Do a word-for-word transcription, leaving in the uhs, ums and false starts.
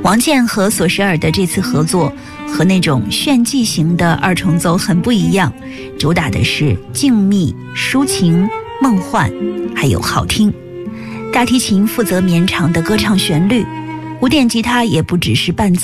王健和索什尔的这次合作和那种炫技型的二重奏很不一样，主打的是静谧、抒情、梦幻，还有好听。大提琴负责绵长的歌唱旋律，古典吉他也不只是伴奏